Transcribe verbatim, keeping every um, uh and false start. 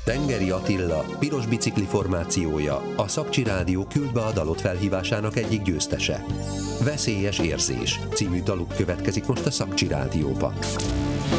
Tengeri Attila, piros bicikli formációja, a Szakcsi Rádió Küld be a dalot felhívásának egyik győztese. Veszélyes érzés című daluk következik most a Szakcsi Rádióba.